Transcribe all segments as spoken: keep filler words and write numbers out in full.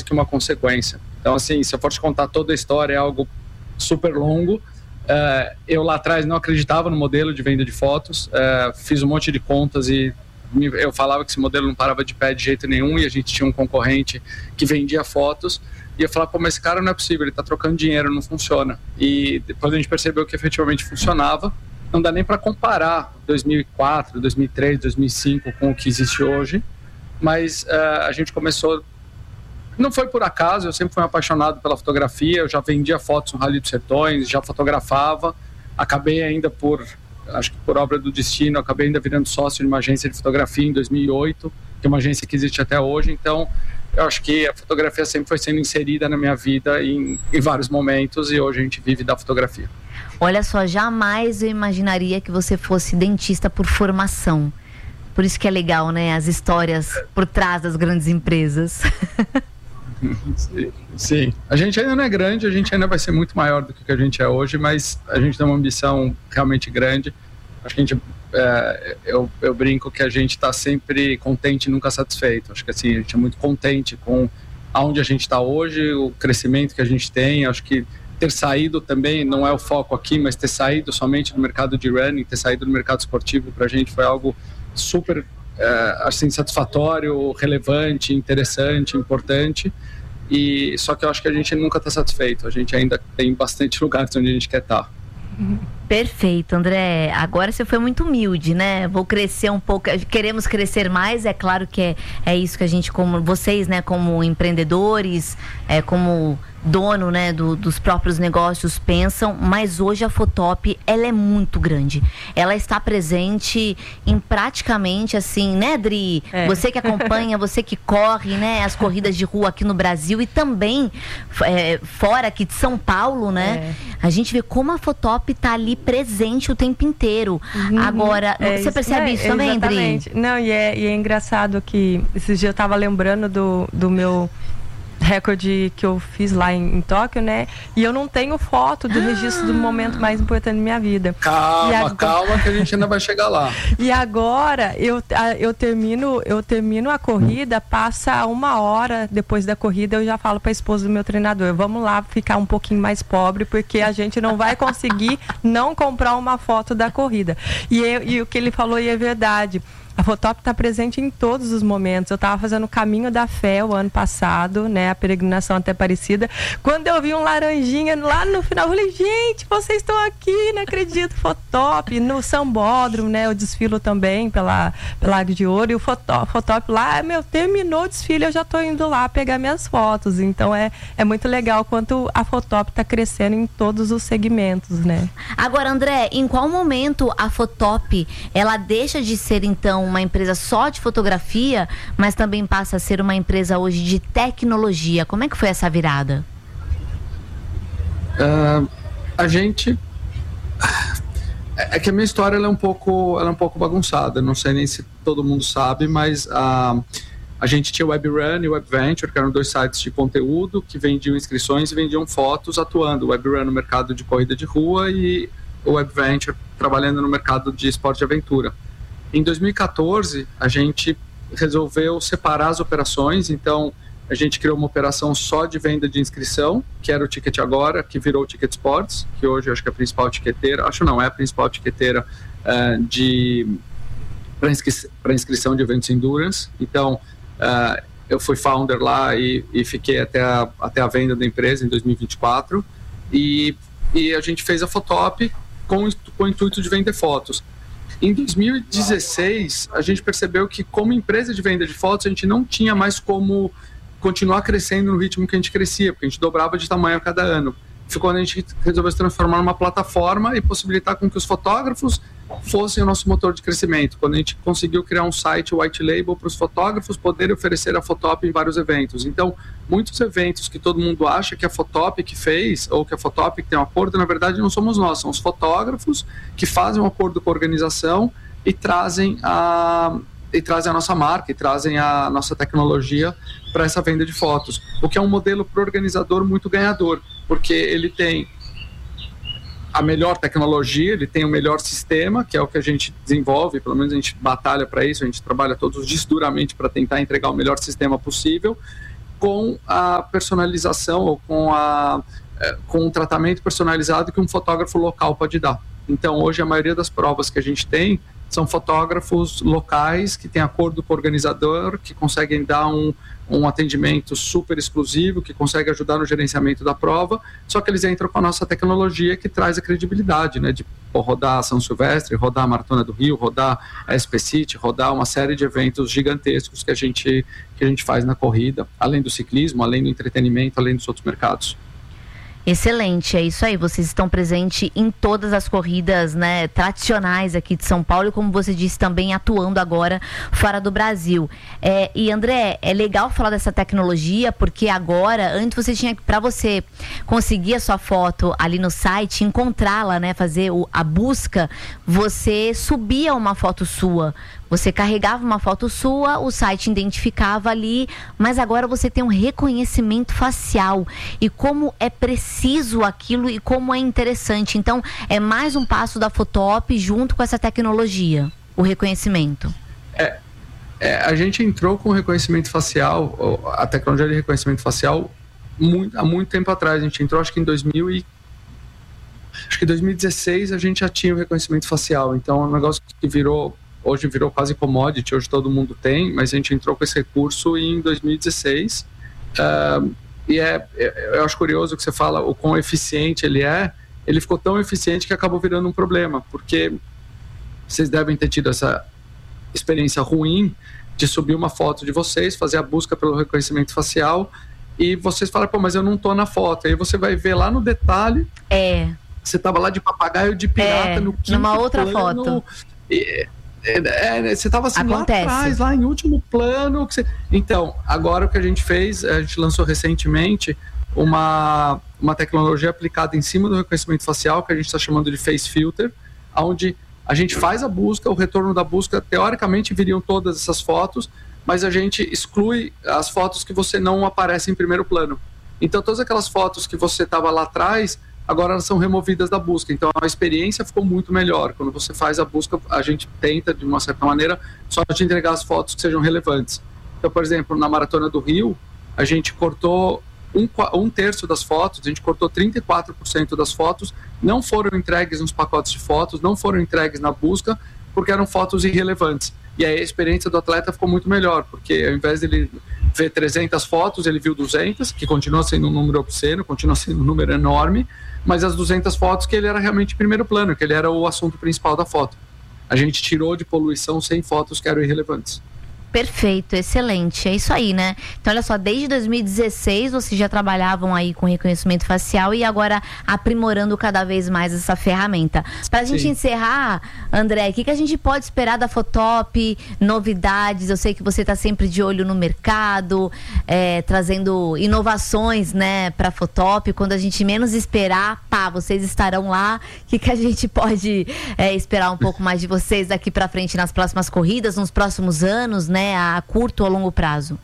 que uma consequência. Então, assim, se eu for te contar toda a história, é algo super longo. Uh, eu lá atrás não acreditava no modelo de venda de fotos, uh, fiz um monte de contas e eu falava que esse modelo não parava de pé de jeito nenhum, e a gente tinha um concorrente que vendia fotos, e eu falava, pô, mas esse cara não é possível, ele está trocando dinheiro, não funciona. E depois a gente percebeu que efetivamente funcionava. Não dá nem para comparar dois mil e quatro, dois mil e três, dois mil e cinco com o que existe hoje, mas uh, a gente começou, não foi por acaso, eu sempre fui apaixonado pela fotografia, eu já vendia fotos no Rally dos Sertões, já fotografava, acabei ainda por, acho que por obra do destino, acabei ainda virando sócio de uma agência de fotografia em dois mil e oito, que é uma agência que existe até hoje. Então eu acho que a fotografia sempre foi sendo inserida na minha vida em, em vários momentos, e hoje a gente vive da fotografia. Olha só, jamais eu imaginaria que você fosse dentista por formação. Por isso que é legal, né? As histórias por trás das grandes empresas. Sim, sim. A gente ainda não é grande, a gente ainda vai ser muito maior do que a gente é hoje, mas a gente tem uma ambição realmente grande. Acho que a gente, é, eu, eu brinco que a gente está sempre contente e nunca satisfeito. Acho que assim, a gente é muito contente com aonde a gente está hoje, o crescimento que a gente tem. Acho que ter saído também, não é o foco aqui, mas ter saído somente do mercado de running, ter saído do mercado esportivo, para a gente foi algo super é, assim, satisfatório, relevante, interessante, importante. E só que eu acho que a gente nunca está satisfeito, a gente ainda tem bastante lugares onde a gente quer estar. Perfeito, André. Agora você foi muito humilde, né? Vou crescer um pouco, queremos crescer mais, é claro que é, é isso que a gente, como vocês, né, como empreendedores, é, como dono, né, do, dos próprios negócios pensam, mas hoje a Fotop, ela é muito grande. Ela está presente em praticamente assim, né, Dri? É. Você que acompanha, você que corre, né, as corridas de rua aqui no Brasil e também é, fora aqui de São Paulo, né? É. A gente vê como a Fotop está ali presente o tempo inteiro. Uhum. Agora, é, você percebe isso, isso também, exatamente. Dri? Não, e é, e é engraçado que esses dias eu estava lembrando do, do meu recorde que eu fiz lá em, em Tóquio, né? E eu não tenho foto do registro do momento mais importante da minha vida. Calma, agora... calma, que a gente ainda vai chegar lá. E agora eu, eu, termino, eu termino a corrida, passa uma hora depois da corrida, eu já falo para a esposa do meu treinador, vamos lá ficar um pouquinho mais pobre, porque a gente não vai conseguir não comprar uma foto da corrida. E, eu, e o que ele falou e é verdade. A Fotop está presente em todos os momentos. Eu estava fazendo o Caminho da Fé o ano passado, né? A peregrinação até Aparecida. Quando eu vi um laranjinha lá no final, eu falei, gente, vocês estão aqui, não acredito. Fotop, no Sambódromo, né? Eu desfilo também pela, pela Águia de Ouro. E o Fotop, Fotop lá, meu, terminou o desfile, eu já estou indo lá pegar minhas fotos. Então é, é muito legal quanto a Fotop está crescendo em todos os segmentos, né? Agora, André, em qual momento a Fotop, ela deixa de ser, então, uma empresa só de fotografia, mas também passa a ser uma empresa hoje de tecnologia? Como é que foi essa virada? Uh, a gente... É que a minha história ela é, um pouco, ela é um pouco bagunçada, não sei nem se todo mundo sabe, mas uh, a gente tinha o WebRun e o WebVenture, que eram dois sites de conteúdo que vendiam inscrições e vendiam fotos atuando. O WebRun no mercado de corrida de rua e o WebVenture trabalhando no mercado de esporte e aventura. Em dois mil e quatorze, a gente resolveu separar as operações, então a gente criou uma operação só de venda de inscrição, que era o Ticket Agora, que virou o Ticket Sports, que hoje eu acho que é a principal tiqueteira, acho não, é a principal tiqueteira uh, de para inscri inscrição de eventos endurance. Então, uh, eu fui founder lá e, e fiquei até a, até a venda da empresa em dois mil e vinte e quatro, e, e a gente fez a Fotop com, com o intuito de vender fotos. Em dois mil e dezesseis, a gente percebeu que, como empresa de venda de fotos, a gente não tinha mais como continuar crescendo no ritmo que a gente crescia, porque a gente dobrava de tamanho a cada ano. Foi quando a gente resolveu se transformar numa plataforma e possibilitar com que os fotógrafos fossem o nosso motor de crescimento. Quando a gente conseguiu criar um site white label para os fotógrafos poderem oferecer a Fotop em vários eventos. Então, muitos eventos que todo mundo acha que a Fotop que fez, ou que a Fotop que tem um acordo, na verdade não somos nós, são os fotógrafos que fazem um acordo com a organização e trazem a, e trazem a nossa marca, e trazem a nossa tecnologia para essa venda de fotos. O que é um modelo para o organizador muito ganhador, porque ele tem a melhor tecnologia, ele tem o melhor sistema, que é o que a gente desenvolve, pelo menos a gente batalha para isso, a gente trabalha todos os dias duramente para tentar entregar o melhor sistema possível, com a personalização ou com, a, com um tratamento personalizado que um fotógrafo local pode dar. Então, hoje, a maioria das provas que a gente tem são fotógrafos locais que têm acordo com o organizador, que conseguem dar um, um atendimento super exclusivo, que conseguem ajudar no gerenciamento da prova, só que eles entram com a nossa tecnologia que traz a credibilidade, né, de pô, rodar a São Silvestre, rodar a Maratona do Rio, rodar a S P City, rodar uma série de eventos gigantescos que a gente, que a gente faz na corrida, além do ciclismo, além do entretenimento, além dos outros mercados. Excelente, é isso aí, vocês estão presentes em todas as corridas, né, tradicionais aqui de São Paulo e, como você disse, também atuando agora fora do Brasil. É, e André, é legal falar dessa tecnologia, porque agora, antes você tinha que, para você conseguir a sua foto ali no site, encontrá-la, né, fazer o, a busca, você subia uma foto sua. Você carregava uma foto sua, o site identificava ali, mas agora você tem um reconhecimento facial. E como é preciso aquilo e como é interessante. Então, é mais um passo da Fotop junto com essa tecnologia, o reconhecimento. É, é, a gente entrou com o reconhecimento facial, a tecnologia de reconhecimento facial, muito, há muito tempo atrás. A gente entrou, acho que em dois mil e... Acho que em dois mil e dezesseis a gente já tinha o reconhecimento facial. Então, é um negócio que virou... Hoje virou quase commodity, hoje todo mundo tem, mas a gente entrou com esse recurso em dois mil e dezesseis. Uh, e é, eu acho curioso que você fala o quão eficiente ele é. Ele ficou tão eficiente que acabou virando um problema, porque vocês devem ter tido essa experiência ruim de subir uma foto de vocês, fazer a busca pelo reconhecimento facial, e vocês falam, pô, mas eu não tô na foto. Aí você vai ver lá no detalhe, é. Você estava lá de papagaio de pirata é, no quinto numa outra plano, foto. E, É, é, você estava assim Acontece. lá atrás, lá em último plano. Que você... Então, agora o que a gente fez, a gente lançou recentemente uma, uma tecnologia aplicada em cima do reconhecimento facial, que a gente está chamando de Face Filter, onde a gente faz a busca, o retorno da busca, teoricamente viriam todas essas fotos, mas a gente exclui as fotos que você não aparece em primeiro plano. Então, todas aquelas fotos que você estava lá atrás, agora elas são removidas da busca. Então a experiência ficou muito melhor. Quando você faz a busca, a gente tenta, de uma certa maneira, só te entregar as fotos que sejam relevantes. Então, por exemplo, na Maratona do Rio, a gente cortou um, um terço das fotos, a gente cortou trinta e quatro por cento das fotos, não foram entregues nos pacotes de fotos, não foram entregues na busca, porque eram fotos irrelevantes. E aí a experiência do atleta ficou muito melhor, porque ao invés dele ver trezentas fotos, ele viu duzentas, que continua sendo um número obsceno, continua sendo um número enorme, mas as duzentas fotos que ele era realmente em primeiro plano, que ele era o assunto principal da foto. A gente tirou de poluição cem fotos que eram irrelevantes. Perfeito, excelente, é isso aí, né? Então, olha só, desde dois mil e dezesseis vocês já trabalhavam aí com reconhecimento facial e agora aprimorando cada vez mais essa ferramenta. Pra gente Sim. encerrar, André, o que, que a gente pode esperar da Fotop? Novidades, eu sei que você tá sempre de olho no mercado, é, trazendo inovações, né, pra Fotop. Quando a gente menos esperar, pá, vocês estarão lá. O que, que a gente pode é, esperar um pouco mais de vocês daqui pra frente nas próximas corridas, nos próximos anos, né? A curto ou longo prazo?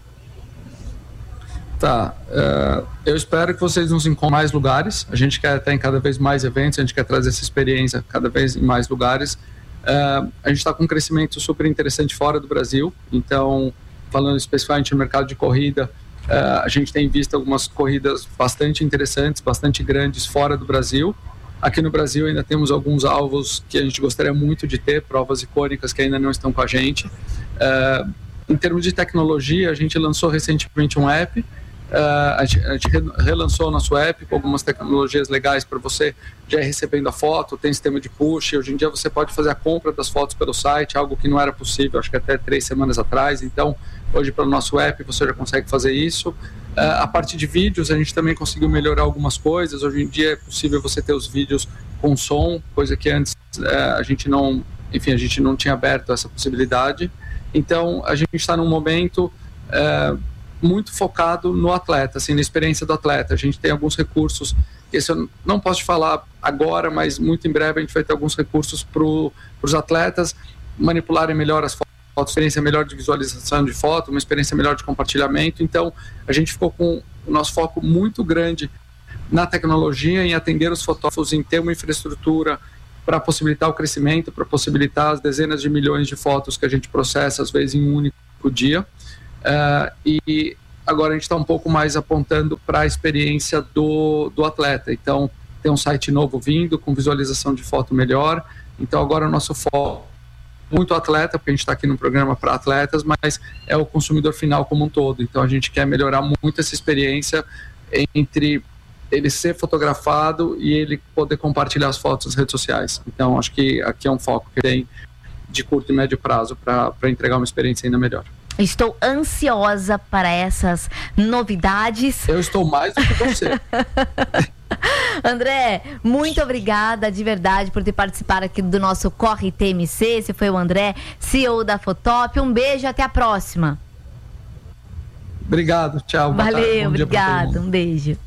Tá, uh, eu espero que vocês nos encontrem em mais lugares. A gente quer estar em cada vez mais eventos, a gente quer trazer essa experiência cada vez em mais lugares. Uh, a gente está com um crescimento super interessante fora do Brasil, então, falando especificamente no mercado de corrida, uh, a gente tem visto algumas corridas bastante interessantes, bastante grandes fora do Brasil. Aqui no Brasil ainda temos alguns alvos que a gente gostaria muito de ter, provas icônicas que ainda não estão com a gente. Uh, em termos de tecnologia, a gente lançou recentemente um app, uh, a gente, a gente relançou o nosso app com algumas tecnologias legais para você já ir recebendo a foto, tem sistema de push, hoje em dia você pode fazer a compra das fotos pelo site, algo que não era possível, acho que até três semanas atrás, então hoje pelo nosso app você já consegue fazer isso. Uh, a parte de vídeos, a gente também conseguiu melhorar algumas coisas, hoje em dia é possível você ter os vídeos com som, coisa que antes uh, a gente não, enfim, a gente não tinha aberto essa possibilidade. Então, a gente está num momento é, muito focado no atleta, assim, na experiência do atleta. A gente tem alguns recursos, que esse eu não posso te falar agora, mas muito em breve a gente vai ter alguns recursos para os atletas manipularem melhor as fotos, uma experiência melhor de visualização de foto, uma experiência melhor de compartilhamento. Então, a gente ficou com o nosso foco muito grande na tecnologia, em atender os fotógrafos, em ter uma infraestrutura para possibilitar o crescimento, para possibilitar as dezenas de milhões de fotos que a gente processa, às vezes, em um único dia. Uh, e agora a gente está um pouco mais apontando para a experiência do, do atleta. Então, tem um site novo vindo, com visualização de foto melhor. Então, agora o nosso foco é muito atleta, porque a gente está aqui no programa para atletas, mas é o consumidor final como um todo. Então, a gente quer melhorar muito essa experiência entre ele ser fotografado e ele poder compartilhar as fotos nas redes sociais. Então, acho que aqui é um foco que tem de curto e médio prazo para entregar uma experiência ainda melhor. Estou ansiosa para essas novidades. Eu estou mais do que você. André, muito obrigada de verdade por ter participado aqui do nosso Corre T M C. Esse foi o André, C E O da Fotop. Um beijo, até a próxima. Obrigado, tchau. Valeu, obrigado, um beijo.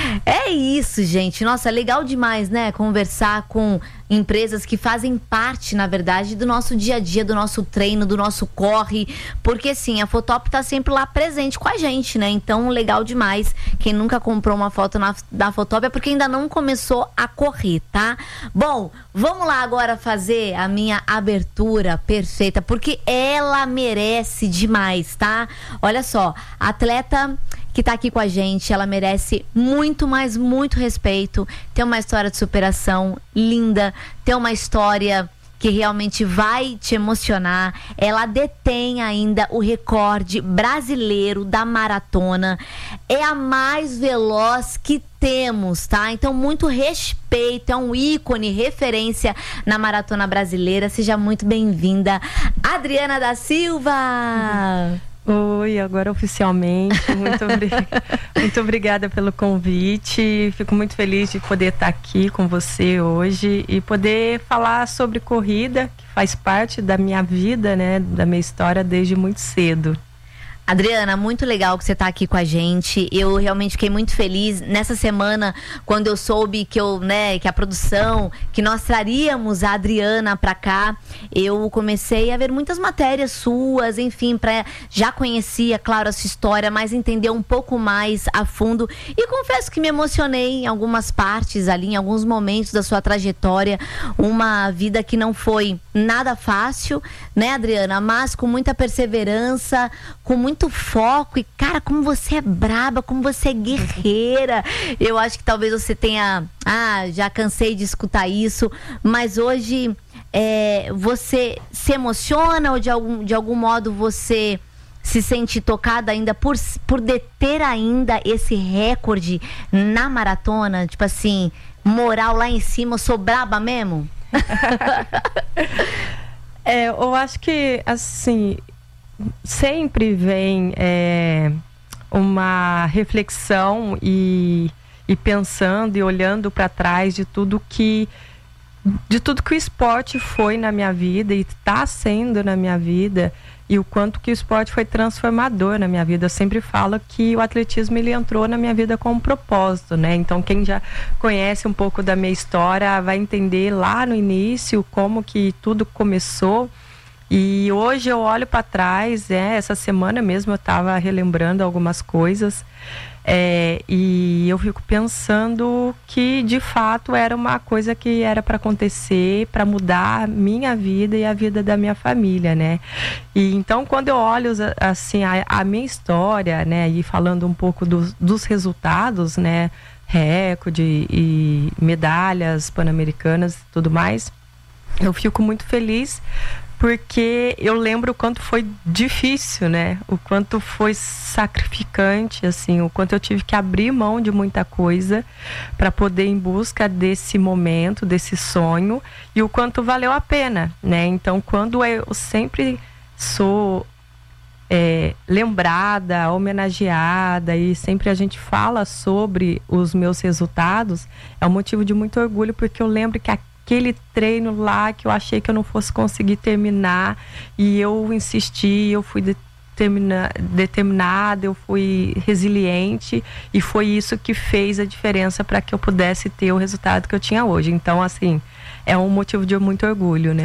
É isso, gente. Nossa, legal demais, né? Conversar com empresas que fazem parte, na verdade, do nosso dia a dia, do nosso treino, do nosso corre. Porque, sim, a Fotop tá sempre lá presente com a gente, né? Então, legal demais. Quem nunca comprou uma foto na, da Fotop é porque ainda não começou a correr, tá? Bom, vamos lá agora fazer a minha abertura perfeita, porque ela merece demais, tá? Olha só, a atleta que tá aqui com a gente, ela merece muito, mas muito respeito. Tem uma história de superação linda, tem uma história que realmente vai te emocionar. Ela detém ainda o recorde brasileiro da maratona. É a mais veloz que temos, tá? Então, muito respeito, é um ícone, referência na maratona brasileira. Seja muito bem-vinda, Adriana da Silva! Uhum. Oi, agora oficialmente, muito, obri... muito obrigada pelo convite, fico muito feliz de poder estar aqui com você hoje e poder falar sobre corrida, que faz parte da minha vida, né, da minha história desde muito cedo. Adriana, muito legal que você está aqui com a gente. Eu realmente fiquei muito feliz nessa semana quando eu soube que eu, né, que a produção, que nós traríamos a Adriana para cá. Eu comecei a ver muitas matérias suas, enfim, para já conhecia, claro, a sua história, mas entender um pouco mais a fundo. E confesso que me emocionei em algumas partes ali, em alguns momentos da sua trajetória, uma vida que não foi nada fácil, né, Adriana? Mas com muita perseverança, com muito muito foco e, cara, como você é braba, como você é guerreira. Eu acho que talvez você tenha, ah, já cansei de escutar isso, mas hoje é, você se emociona ou de algum, de algum modo você se sente tocada ainda por, por deter ainda esse recorde na maratona? Tipo assim, moral lá em cima, eu sou braba mesmo? É, eu acho que, assim, sempre vem é, uma reflexão e, e pensando e olhando para trás de tudo que de tudo que o esporte foi na minha vida e está sendo na minha vida, e o quanto que o esporte foi transformador na minha vida. Eu sempre falo que o atletismo, ele entrou na minha vida com um propósito, né? Então, quem já conhece um pouco da minha história vai entender lá no início como que tudo começou. E hoje eu olho para trás, é, essa semana mesmo eu estava relembrando algumas coisas, é, e eu fico pensando que de fato era uma coisa que era para acontecer, para mudar a minha vida e a vida da minha família, né? E então, quando eu olho assim a, a minha história, né, e falando um pouco dos, dos resultados, né, recorde e medalhas pan-americanas e tudo mais, eu fico muito feliz, porque eu lembro o quanto foi difícil, né? O quanto foi sacrificante, assim, o quanto eu tive que abrir mão de muita coisa para poder ir em busca desse momento, desse sonho, e o quanto valeu a pena, né? Então, quando eu sempre sou é, lembrada, homenageada, e sempre a gente fala sobre os meus resultados, é um motivo de muito orgulho, porque eu lembro que a aquele treino lá que eu achei que eu não fosse conseguir terminar, e eu insisti, eu fui determina, determinada, eu fui resiliente, e foi isso que fez a diferença para que eu pudesse ter o resultado que eu tinha hoje. Então, assim, é um motivo de muito orgulho, né?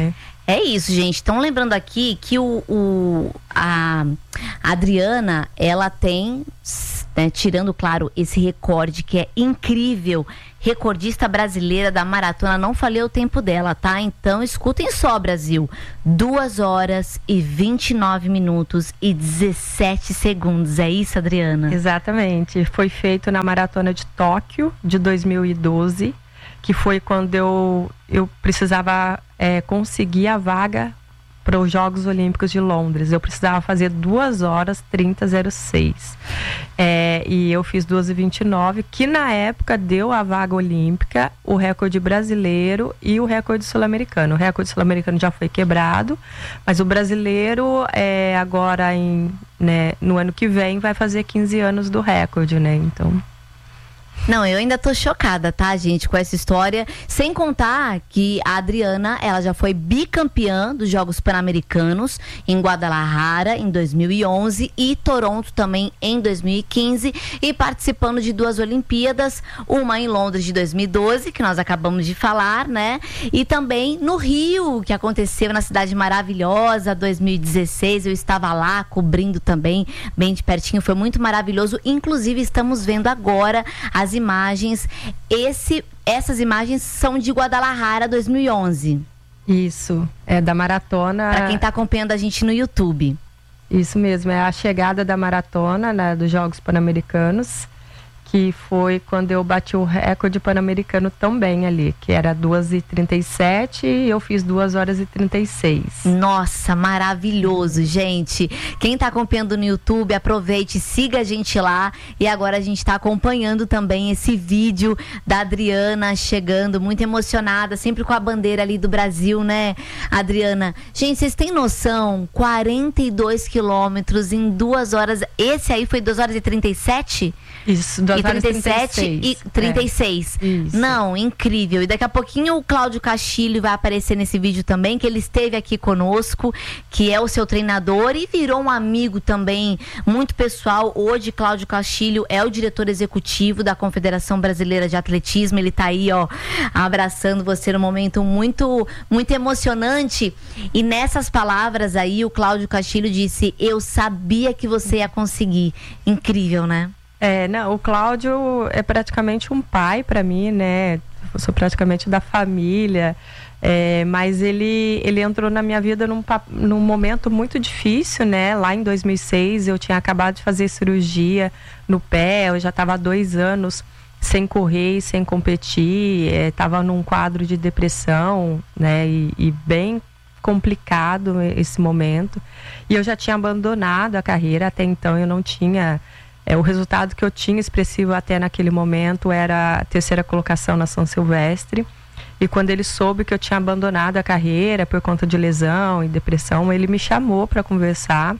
É isso, gente. Então, lembrando aqui que o, o, a Adriana, ela tem, né, tirando, claro, esse recorde que é incrível, recordista brasileira da maratona, não falei o tempo dela, tá? Então, escutem só, Brasil. duas horas e vinte e nove minutos e dezessete segundos. É isso, Adriana? Exatamente. Foi feito na Maratona de Tóquio, de dois mil e doze, que foi quando eu, eu precisava é, conseguir a vaga para os Jogos Olímpicos de Londres. Eu precisava fazer duas horas trinta zero seis. É, e eu fiz duas e vinte e nove, que na época deu a vaga olímpica, o recorde brasileiro e o recorde sul-americano. O recorde sul-americano já foi quebrado, mas o brasileiro, é, agora em, né, no ano que vem, vai fazer quinze anos do recorde, né? Então... Não, eu ainda tô chocada, tá, gente, com essa história. Sem contar que a Adriana, ela já foi bicampeã dos Jogos Pan-Americanos em Guadalajara em dois mil e onze e Toronto também em dois mil e quinze, e participando de duas Olimpíadas, uma em Londres de dois mil e doze, que nós acabamos de falar, né? E também no Rio, que aconteceu na cidade maravilhosa, dois mil e dezesseis, eu estava lá cobrindo também, bem de pertinho, foi muito maravilhoso. Inclusive, estamos vendo agora as imagens. Esse, essas imagens são de Guadalajara dois mil e onze. Isso, é da maratona. Para quem está acompanhando a gente no YouTube. Isso mesmo, é a chegada da maratona, né, dos Jogos Pan-Americanos, que foi quando eu bati o recorde pan-americano também ali, que era duas e trinta e sete e eu fiz duas horas e trinta e seis. Nossa, maravilhoso, gente. Quem tá acompanhando no YouTube, aproveite, siga a gente lá. E agora a gente tá acompanhando também esse vídeo da Adriana chegando, muito emocionada, sempre com a bandeira ali do Brasil, né, Adriana? Gente, vocês têm noção? quarenta e dois quilômetros em duas horas. Esse aí foi duas horas e trinta e sete? Isso, duas horas e trinta e sete e trinta e seis. É. Isso. Não, incrível. E daqui a pouquinho o Cláudio Castilho vai aparecer nesse vídeo também, que ele esteve aqui conosco, que é o seu treinador e virou um amigo também muito pessoal. Hoje, Cláudio Castilho é o diretor executivo da Confederação Brasileira de Atletismo. Ele tá aí, ó, abraçando você num momento muito, muito emocionante. E nessas palavras aí, o Cláudio Castilho disse: eu sabia que você ia conseguir. Incrível, né? É, não, o Cláudio é praticamente um pai para mim, né? Eu sou praticamente da família, é, mas ele, ele entrou na minha vida num, num momento muito difícil, né? Lá em dois mil e seis eu tinha acabado de fazer cirurgia no pé, eu já estava há dois anos sem correr, sem competir, estava é, num quadro de depressão, né? E, e bem complicado esse momento. E eu já tinha abandonado a carreira, até então eu não tinha... É, o resultado que eu tinha expressivo até naquele momento era a terceira colocação na São Silvestre. E quando ele soube que eu tinha abandonado a carreira por conta de lesão e depressão, ele me chamou para conversar.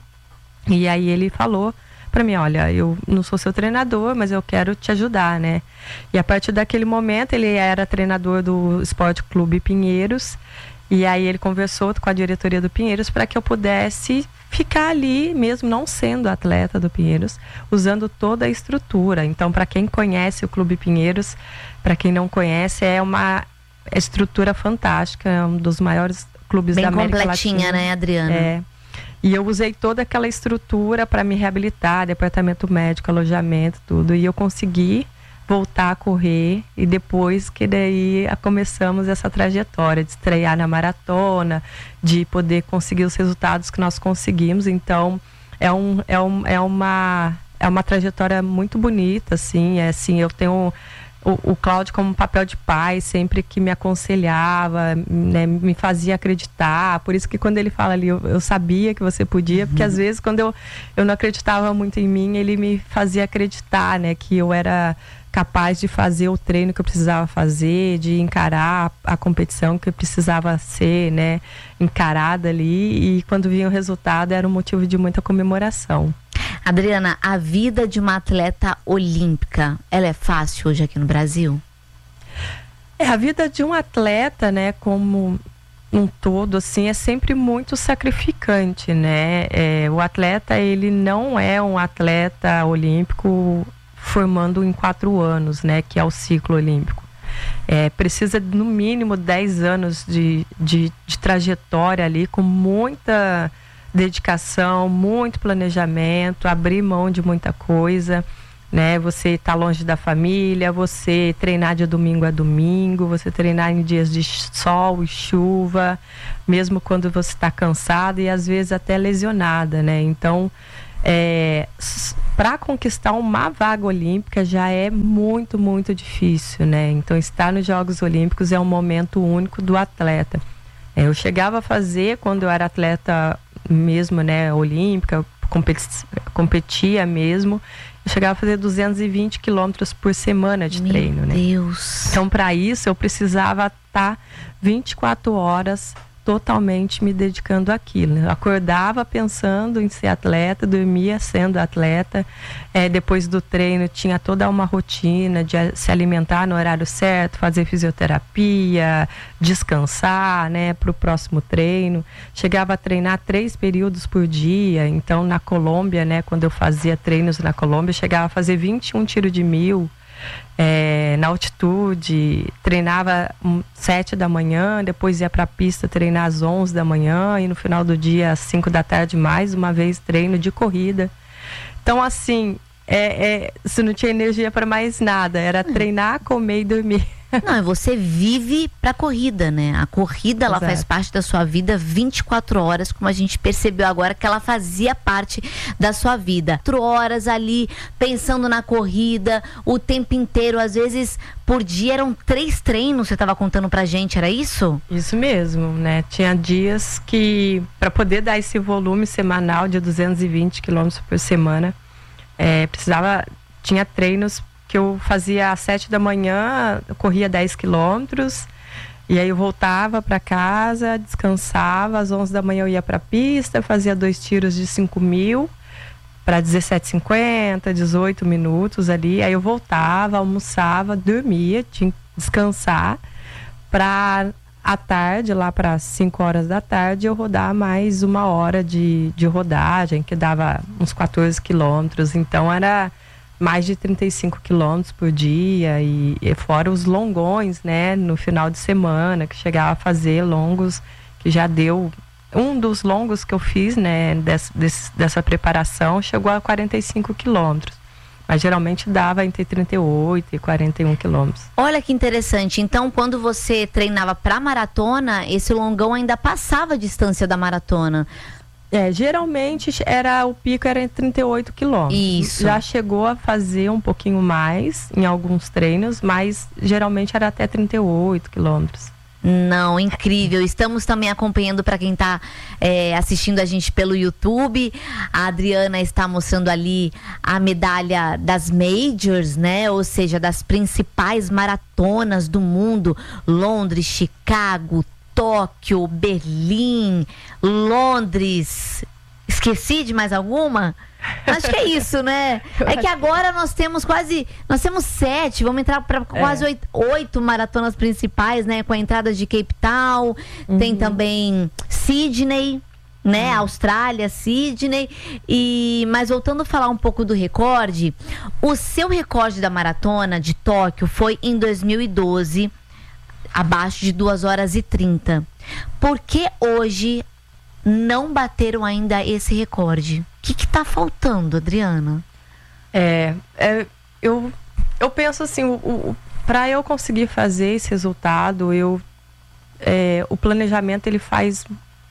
E aí ele falou para mim: olha, eu não sou seu treinador, mas eu quero te ajudar, né? E a partir daquele momento, ele era treinador do Esporte Clube Pinheiros. E aí ele conversou com a diretoria do Pinheiros para que eu pudesse ficar ali, mesmo não sendo atleta do Pinheiros, usando toda a estrutura. Então, para quem conhece o Clube Pinheiros, para quem não conhece, é uma estrutura fantástica, é um dos maiores clubes Bem da América Latina. Bem completinha, né, Adriana? É. E eu usei toda aquela estrutura para me reabilitar, departamento médico, alojamento, tudo. E eu consegui voltar a correr, e depois que daí começamos essa trajetória de estrear na maratona, de poder conseguir os resultados que nós conseguimos. Então é, um, é, um, é, uma, é uma trajetória muito bonita, assim, é, assim eu tenho o, o Cláudio como um papel de pai, sempre que me aconselhava, né, me fazia acreditar. Por isso que quando ele fala ali, eu, eu sabia que você podia, porque às vezes quando eu, eu não acreditava muito em mim, ele me fazia acreditar, né, que eu era capaz de fazer o treino que eu precisava fazer, de encarar a competição que eu precisava ser, né, encarada ali, e quando vinha o resultado era um motivo de muita comemoração. Adriana, a vida de uma atleta olímpica, ela é fácil hoje aqui no Brasil? É, a vida de um atleta, né, como um todo, assim, é sempre muito sacrificante, né? É, o atleta, ele não é um atleta olímpico formando em quatro anos, né, que é o ciclo olímpico. É, precisa no mínimo dez anos de, de, de trajetória ali, com muita dedicação, muito planejamento, abrir mão de muita coisa, né? Você tá longe da família, você treinar de domingo a domingo, você treinar em dias de sol e chuva, mesmo quando você está cansada e às vezes até lesionada, né? Então, é, para conquistar uma vaga olímpica já é muito, muito difícil, né? Então, estar nos Jogos Olímpicos é um momento único do atleta. É, eu chegava a fazer, quando eu era atleta mesmo, né, olímpica, competi competia mesmo, eu chegava a fazer duzentos e vinte quilômetros por semana de Meu treino, né? Deus. Então, para isso, eu precisava estar vinte e quatro horas totalmente me dedicando àquilo. Eu acordava pensando em ser atleta, dormia sendo atleta. É, depois do treino tinha toda uma rotina de se alimentar no horário certo, fazer fisioterapia, descansar, né, para o próximo treino. Chegava a treinar três períodos por dia. Então, na Colômbia, né, quando eu fazia treinos na Colômbia, eu chegava a fazer vinte e um tiros de mil. É, na altitude, treinava sete da manhã, depois ia para a pista treinar às onze da manhã e no final do dia às cinco da tarde mais uma vez treino de corrida. Então, assim, é, é, você não tinha energia para mais nada, era treinar, comer e dormir. Não, você vive pra corrida, né? A corrida, ela Exato. faz parte da sua vida vinte e quatro horas, como a gente percebeu agora que ela fazia parte da sua vida. Quatro horas ali, pensando na corrida, o tempo inteiro, às vezes, por dia, eram três treinos, você estava contando pra gente, era isso? Isso mesmo, né? Tinha dias que, para poder dar esse volume semanal de duzentos e vinte quilômetros por semana, é, precisava, tinha treinos que eu fazia às sete da manhã, eu corria dez quilômetros, e aí eu voltava para casa, descansava, às onze da manhã eu ia para a pista, fazia dois tiros de cinco mil para dezessete e cinquenta, dezoito minutos ali, aí eu voltava, almoçava, dormia, tinha que descansar, para à tarde, lá para cinco horas da tarde, eu rodar mais uma hora de, de rodagem, que dava uns quatorze quilômetros, então era mais de trinta e cinco quilômetros por dia, e, e fora os longões, né, no final de semana, que chegava a fazer longos, que já deu, um dos longos que eu fiz, né, desse, desse, dessa preparação, chegou a quarenta e cinco quilômetros, mas geralmente dava entre trinta e oito e quarenta e um quilômetros. Olha que interessante, então quando você treinava pra maratona, esse longão ainda passava a distância da maratona. É, geralmente era, o pico era em trinta e oito quilômetros. Isso. Já chegou a fazer um pouquinho mais em alguns treinos, mas geralmente era até trinta e oito quilômetros. Não, incrível. Estamos também acompanhando, para quem está é, assistindo a gente pelo YouTube. A Adriana está mostrando ali a medalha das Majors, né? Ou seja, das principais maratonas do mundo. Londres, Chicago, Tóquio, Berlim, Londres. Esqueci de mais alguma? Acho que é isso, né? É que agora nós temos quase, nós temos sete, vamos entrar para quase é. oito, oito maratonas principais, né? Com a entrada de Cape Town, uhum. Tem também Sydney, né? Uhum. Austrália, Sydney. E mas voltando a falar um pouco do recorde, o seu recorde da maratona de Tóquio foi em dois mil e doze. Abaixo de duas horas e trinta. Por que hoje não bateram ainda esse recorde? O que que tá faltando, Adriana? É, é eu, eu penso assim, o, o, para eu conseguir fazer esse resultado, eu, é, o planejamento ele faz,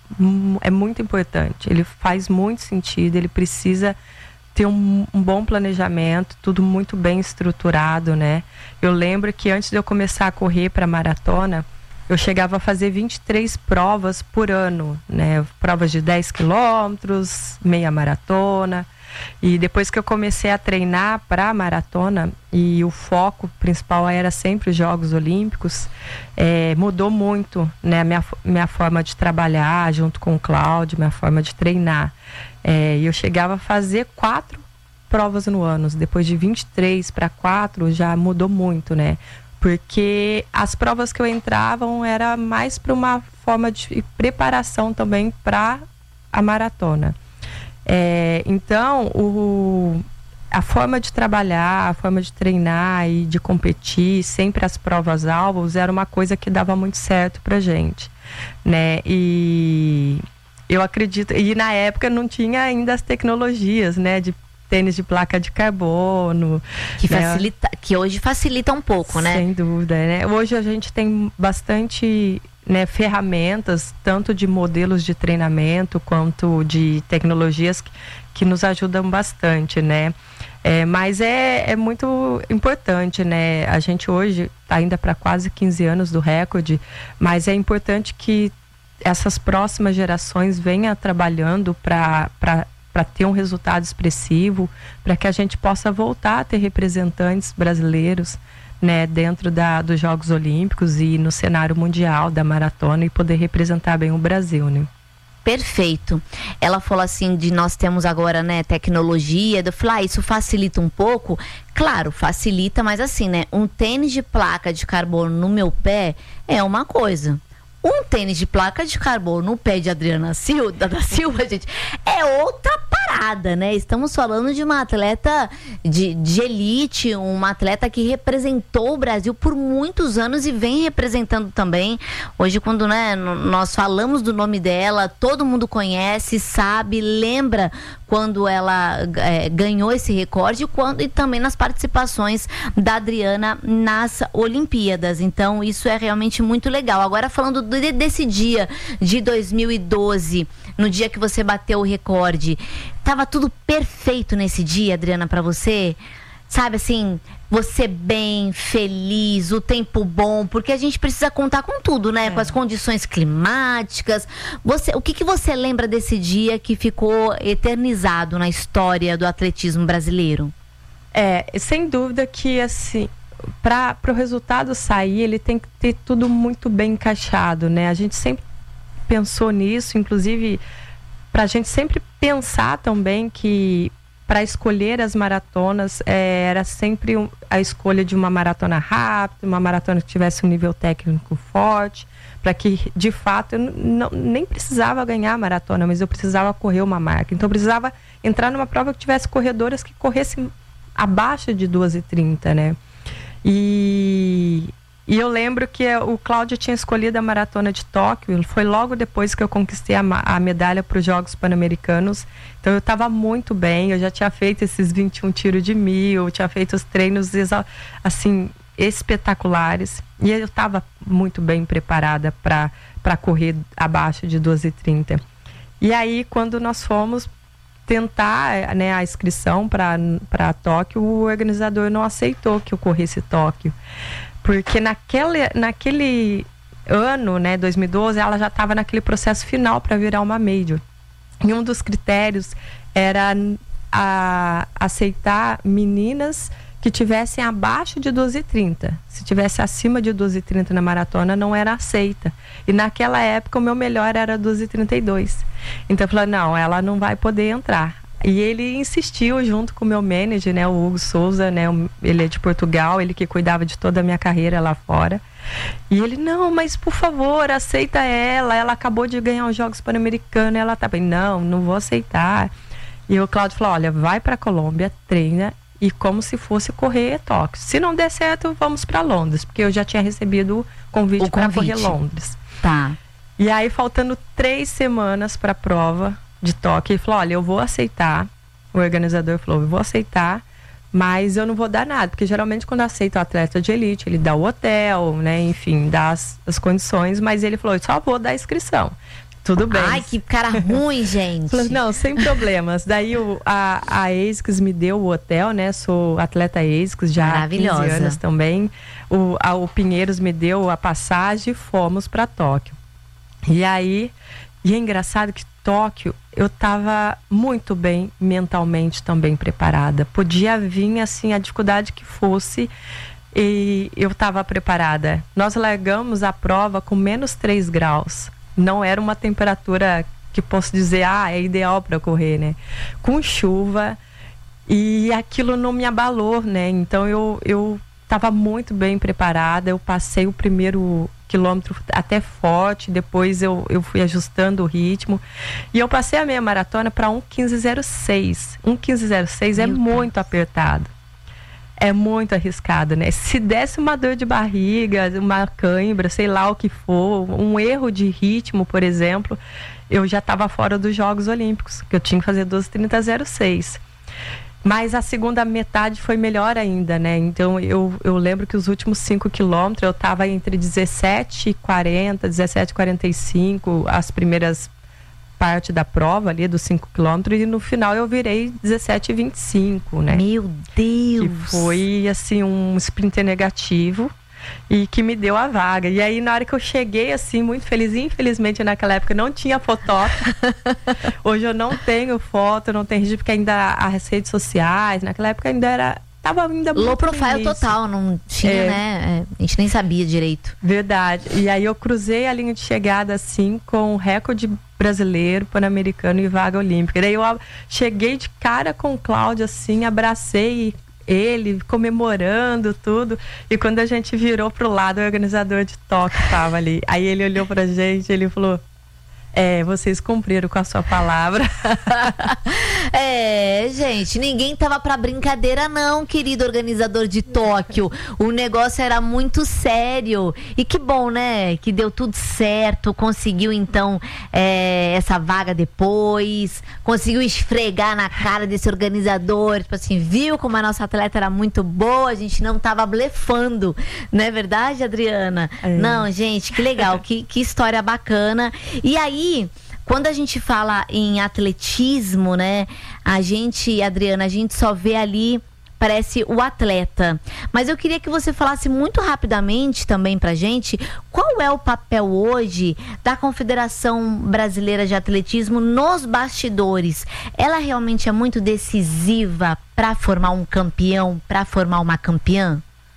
é muito importante, ele faz muito sentido, ele precisa ter um, um bom planejamento, tudo muito bem estruturado, né? Eu lembro que antes de eu começar a correr para maratona, eu chegava a fazer vinte e três provas por ano, né? Provas de dez quilômetros, meia maratona. E depois que eu comecei a treinar para a maratona, e o foco principal era sempre os Jogos Olímpicos, é, mudou muito, né? A minha, minha forma de trabalhar junto com o Cláudio, minha forma de treinar. É, eu chegava a fazer quatro provas no ano. Depois de vinte e três para quatro já mudou muito, né? Porque as provas que eu entrava era mais para uma forma de preparação também para a maratona. É, então, o, a forma de trabalhar, a forma de treinar e de competir, sempre as provas-alvos, era uma coisa que dava muito certo pra gente, né? E eu acredito, e na época não tinha ainda as tecnologias, né, de tênis de placa de carbono. Que, né? facilita, que hoje facilita um pouco, né? Sem dúvida, né? Hoje a gente tem bastante, né, ferramentas, tanto de modelos de treinamento quanto de tecnologias que, que nos ajudam bastante, né? É, mas é, é muito importante, né? A gente hoje está ainda para quase quinze anos do recorde, mas é importante que essas próximas gerações venham trabalhando para para ter um resultado expressivo, para que a gente possa voltar a ter representantes brasileiros, né, dentro da, dos Jogos Olímpicos e no cenário mundial da maratona e poder representar bem o Brasil, né? Perfeito. Ela falou assim, de nós temos agora, né, tecnologia, eu falei, ah, isso facilita um pouco? Claro, facilita, mas assim, né, um tênis de placa de carbono no meu pé é uma coisa. Um tênis de placa de carbono no pé de Adriana Silva, da Silva, gente, é outra parada, né? Estamos falando de uma atleta de, de elite, uma atleta que representou o Brasil por muitos anos e vem representando também. Hoje, quando, né, nós falamos do nome dela, todo mundo conhece, sabe, lembra quando ela é, ganhou esse recorde quando, e também nas participações da Adriana nas Olimpíadas. Então, isso é realmente muito legal. Agora, falando de, desse dia de dois mil e doze, no dia que você bateu o recorde, tava tudo perfeito nesse dia, Adriana, para você? Sabe, assim, você bem, feliz, o tempo bom, porque a gente precisa contar com tudo, né? É. Com as condições climáticas. Você, o que, que você lembra desse dia que ficou eternizado na história do atletismo brasileiro? É, sem dúvida que, assim, para o resultado sair, ele tem que ter tudo muito bem encaixado, né? A gente sempre pensou nisso, inclusive, para a gente sempre pensar também que para escolher as maratonas, é, era sempre um, a escolha de uma maratona rápida, uma maratona que tivesse um nível técnico forte, para que, de fato, eu não, nem precisava ganhar a maratona, mas eu precisava correr uma marca. Então, eu precisava entrar numa prova que tivesse corredoras que corressem abaixo de duas e trinta, né? E... E eu lembro que o Cláudio tinha escolhido a maratona de Tóquio, foi logo depois que eu conquistei a, a medalha para os Jogos Pan-Americanos. Então eu estava muito bem, eu já tinha feito esses vinte e um tiros de mil, tinha feito os treinos assim, espetaculares. E eu estava muito bem preparada para correr abaixo de duas e trinta. E aí, quando nós fomos tentar, né, a inscrição para Tóquio, o organizador não aceitou que eu corresse Tóquio. Porque naquele, naquele ano, né, dois mil e doze, ela já estava naquele processo final para virar uma major. E um dos critérios era a, aceitar meninas que tivessem abaixo de doze e trinta. Se tivesse acima de doze e trinta na maratona, não era aceita. E naquela época, o meu melhor era doze e trinta e dois. Então eu falei, não, ela não vai poder entrar. E ele insistiu junto com o meu manager, né, o Hugo Souza, né, ele é de Portugal, ele que cuidava de toda a minha carreira lá fora. E ele, não, mas por favor, aceita ela, ela acabou de ganhar os Jogos Pan-Americanos, ela tá bem, não, não vou aceitar. E o Cláudio falou, olha, vai pra Colômbia, treina, e como se fosse correr Tóquio. Se não der certo, vamos para Londres, porque eu já tinha recebido o convite, convite. para correr Londres. Tá. E aí, faltando três semanas para a prova de Tóquio, ele falou, olha, eu vou aceitar. O organizador falou, eu vou aceitar, mas eu não vou dar nada, porque geralmente quando aceita o atleta de elite, ele dá o hotel, né, enfim, dá as, as condições, mas ele falou, eu só vou dar a inscrição. Tudo bem. Ai, que cara ruim, gente. Falei, não, sem problemas. Daí o, a, a ASICS me deu o hotel, né? Sou atleta ASICS já há quinze anos também. O, a, o Pinheiros me deu a passagem e fomos para Tóquio. E aí, e é engraçado que Tóquio, eu estava muito bem mentalmente também preparada. Podia vir, assim, a dificuldade que fosse, e eu estava preparada. Nós largamos a prova com menos três graus. Não era uma temperatura que posso dizer, ah, é ideal para correr, né? Com chuva, e aquilo não me abalou, né? Então eu, eu estava muito bem preparada. Eu passei o primeiro quilômetro até forte, depois eu, eu fui ajustando o ritmo. E eu passei a meia maratona para um quinze zero seis. um quinze zero seis é muito apertado. É muito arriscado, né? Se desse uma dor de barriga, uma cãibra, sei lá o que for, um erro de ritmo, por exemplo, eu já estava fora dos Jogos Olímpicos, que eu tinha que fazer doze trinta zero seis. Mas a segunda metade foi melhor ainda, né? Então eu, eu lembro que os últimos cinco quilômetros eu estava entre dezessete e quarenta, dezessete e quarenta e cinco, as primeiras parte da prova ali dos cinco quilômetros, e no final eu virei dezessete e vinte e cinco, né? Meu Deus! Que foi assim um sprinter negativo e que me deu a vaga. E aí na hora que eu cheguei assim, muito feliz, infelizmente naquela época não tinha fotógrafo. Hoje eu não tenho foto, não tenho registro, porque ainda as redes sociais, naquela época ainda era tava ainda muito low profile total, não tinha, é, né? A gente nem sabia direito. Verdade. E aí eu cruzei a linha de chegada assim com recorde brasileiro, pan-americano e vaga olímpica. E daí eu cheguei de cara com o Cláudio assim, abracei ele, comemorando tudo. E quando a gente virou pro lado, o organizador de Tóquio tava ali. Aí ele olhou pra gente, ele falou: é, vocês cumpriram com a sua palavra. É, gente, ninguém tava pra brincadeira não, querido organizador de Tóquio. O negócio era muito sério. E que bom, né? Que deu tudo certo. Conseguiu, então, é, essa vaga depois. Conseguiu esfregar na cara desse organizador. Tipo assim, viu como a nossa atleta era muito boa. A gente não tava blefando. Não é verdade, Adriana? É. Não, gente, que legal. que, que história bacana. E aí, quando a gente fala em atletismo, né, a gente, Adriana, a gente só vê ali, parece o atleta. Mas eu queria que você falasse muito rapidamente também pra gente qual é o papel hoje da Confederação Brasileira de Atletismo nos bastidores. Ela realmente é muito decisiva para formar um campeão, para formar uma campeã?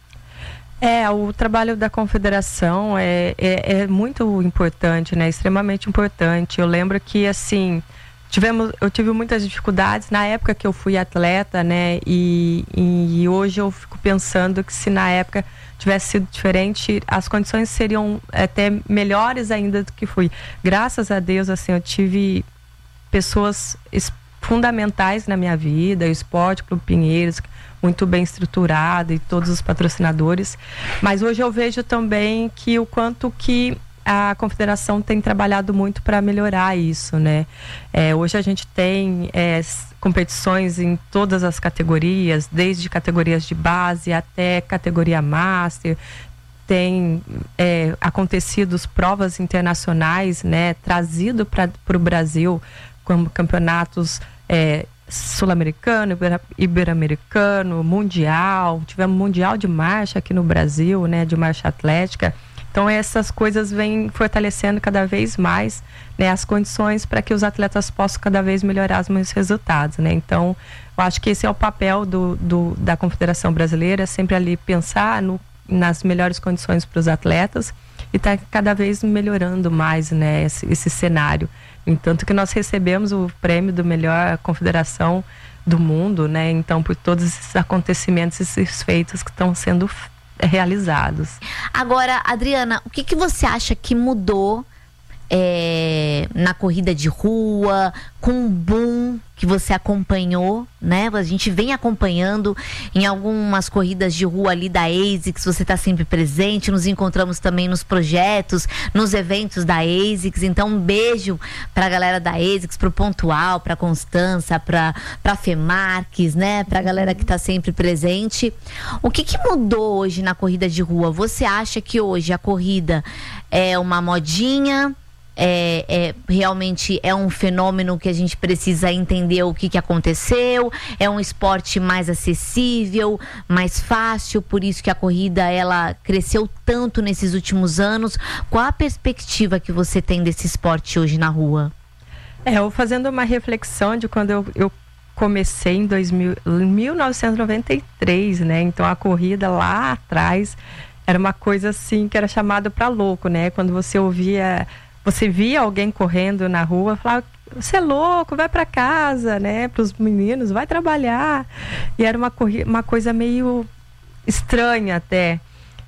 É, o trabalho da confederação é, é, é muito importante, né? Extremamente importante. Eu lembro que, assim, tivemos, eu tive muitas dificuldades na época que eu fui atleta, né? E, e hoje eu fico pensando que se na época tivesse sido diferente, as condições seriam até melhores ainda do que fui. Graças a Deus, assim, eu tive pessoas fundamentais na minha vida, o Esporte Clube Pinheiros, muito bem estruturado, e todos os patrocinadores. Mas hoje eu vejo também que o quanto que a confederação tem trabalhado muito para melhorar isso, né? É, hoje a gente tem é, competições em todas as categorias, desde categorias de base até categoria master. Tem é, acontecido provas internacionais, né? Trazido para o Brasil como campeonatos é, sul-americano, ibero-americano, mundial. Tivemos mundial de marcha aqui no Brasil, né, de marcha atlética. Então essas coisas vêm fortalecendo cada vez mais, né, as condições para que os atletas possam cada vez melhorar os meus resultados, né? Então eu acho que esse é o papel do, do, da Confederação Brasileira, sempre ali pensar no, nas melhores condições para os atletas e tá cada vez melhorando mais, né, esse, esse cenário. Entanto que nós recebemos o prêmio do melhor confederação do mundo, né? Então, por todos esses acontecimentos, esses feitos que estão sendo realizados. Agora, Adriana, o que, que você acha que mudou é, na corrida de rua, com o boom que você acompanhou, né? A gente vem acompanhando em algumas corridas de rua ali da ASICS, você está sempre presente, nos encontramos também nos projetos, nos eventos da ASICS. Então um beijo pra galera da ASICS, pro Pontual, pra Constança, pra, pra Femarques, né? Pra galera que tá sempre presente. O que que mudou hoje na corrida de rua? Você acha que hoje a corrida é uma modinha? É, é, realmente é um fenômeno que a gente precisa entender o que, que aconteceu, é um esporte mais acessível, mais fácil, por isso que a corrida ela cresceu tanto nesses últimos anos. Qual a perspectiva que você tem desse esporte hoje na rua? É, eu fazendo uma reflexão de quando eu, eu comecei em dois mil, mil novecentos e noventa e três, né? Então a corrida lá atrás era uma coisa assim que era chamada para louco, né? Quando você ouvia... Você via alguém correndo na rua, falava, você é louco, vai para casa, né? Para os meninos, vai trabalhar. E era uma, uma coisa meio estranha até.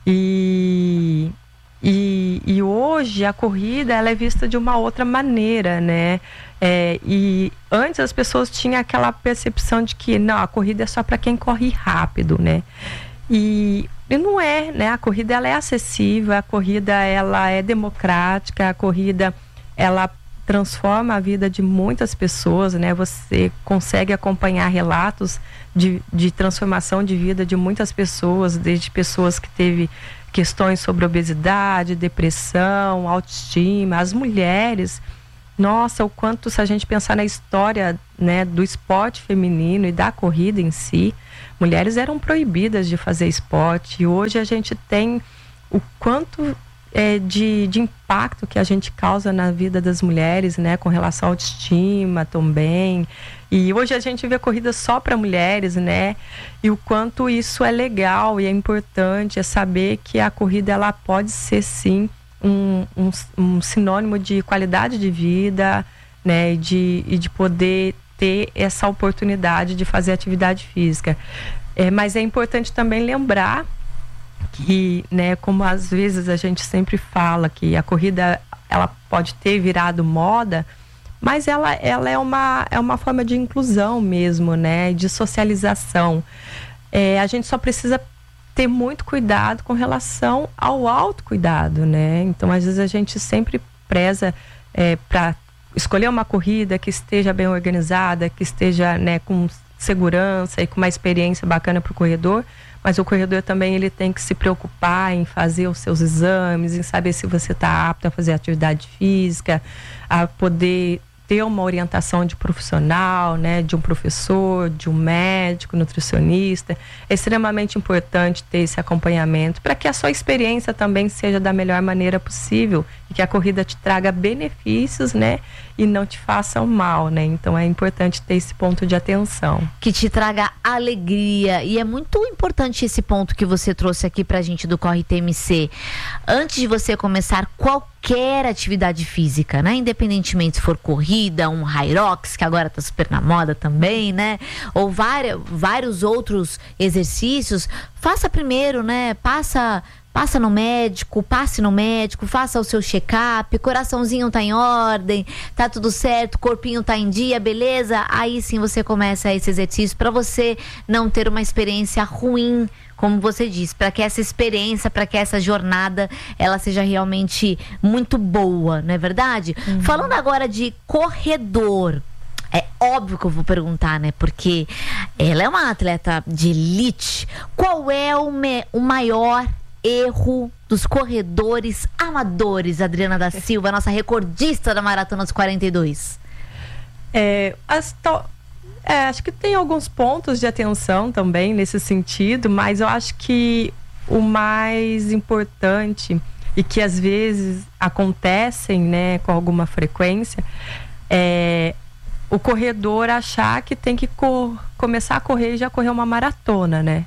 E, e, e hoje a corrida ela é vista de uma outra maneira, né? É, e antes as pessoas tinham aquela percepção de que não, a corrida é só para quem corre rápido, né? E, e não é, né? A corrida ela é acessível, a corrida ela é democrática, a corrida ela transforma a vida de muitas pessoas, né? Você consegue acompanhar relatos de, de transformação de vida de muitas pessoas, desde pessoas que teve questões sobre obesidade, depressão, autoestima, as mulheres. Nossa, o quanto, se a gente pensar na história, né, do esporte feminino e da corrida em si, mulheres eram proibidas de fazer esporte, e hoje a gente tem o quanto é, de, de impacto que a gente causa na vida das mulheres, né, com relação à autoestima também. E hoje a gente vê corrida só para mulheres, né, e o quanto isso é legal e é importante, é saber que a corrida ela pode ser sim um, um, um sinônimo de qualidade de vida, né, e de, e de poder ter essa oportunidade de fazer atividade física. É, mas é importante também lembrar que, né, como às vezes a gente sempre fala que a corrida ela pode ter virado moda, mas ela, ela é, uma, é uma forma de inclusão mesmo, né, de socialização. É, a gente só precisa ter muito cuidado com relação ao autocuidado, né? Então, às vezes a gente sempre preza é, para escolher uma corrida que esteja bem organizada, que esteja, né, com segurança e com uma experiência bacana para o corredor, mas o corredor também ele tem que se preocupar em fazer os seus exames, em saber se você está apto a fazer atividade física, a poder ter uma orientação de profissional, né, de um professor, de um médico, nutricionista. É extremamente importante ter esse acompanhamento para que a sua experiência também seja da melhor maneira possível e que a corrida te traga benefícios, né, e não te faça mal, né? Então é importante ter esse ponto de atenção. Que te traga alegria, e é muito importante esse ponto que você trouxe aqui pra gente do Corre T M C. Antes de você começar qualquer atividade física, né? Independentemente se for corrida, um Hyrox, que agora tá super na moda também, né? Ou vários, vários outros exercícios, faça primeiro, né? Passa... Passa no médico, passe no médico, faça o seu check-up, coraçãozinho tá em ordem, tá tudo certo, corpinho tá em dia, beleza? Aí sim você começa esse exercício para você não ter uma experiência ruim, como você disse, para que essa experiência, para que essa jornada, ela seja realmente muito boa, não é verdade? Uhum. Falando agora de corredor, é óbvio que eu vou perguntar, né? Porque ela é uma atleta de elite. Qual é o, me, o maior erro dos corredores amadores, Adriana da Silva, nossa recordista da Maratona dos quarenta e dois? É, as to... é, acho que tem alguns pontos de atenção também nesse sentido, mas eu acho que o mais importante e que às vezes acontecem, né, com alguma frequência, é o corredor achar que tem que cor... começar a correr e já correr uma maratona, né?